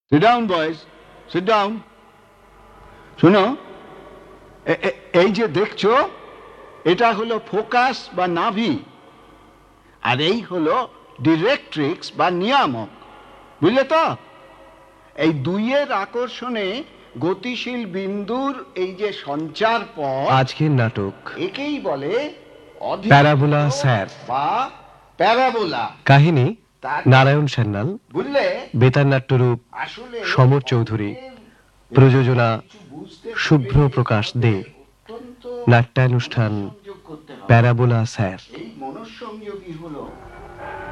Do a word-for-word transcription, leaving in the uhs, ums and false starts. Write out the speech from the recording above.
Sit down, boys. Sit down. শোনো, এই যে দেখছো, এটা হলো ফোকাস বা নাভি, আর এই হলো ডিরেক্ট্রিক্স বা নিয়ামক। বুঝলে তো? এই দুইয়ের আকর্ষণে গতিশীল বিন্দুর এই যে সঞ্চার পথ, আজকের নাটক একেই বলে প্যারাবোলা স্যার বা প্যারাবোলা। কাহিনী নারায়ণ সান্যাল, বুঝলে? বেতার নাট্যরূপ আসলে সমর চৌধুরী, প্রযোজনা শুভ্র প্রকাশ দে, নাট্যানুষ্ঠান প্যারাবোলা স্যার। এই মনঃসংযোগী হলো